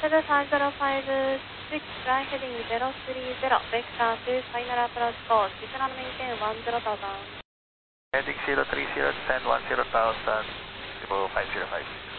7556, fly heading 030, vector to final approach course, return on maintain 10,000. Heading 030, descend 10,000, 5050.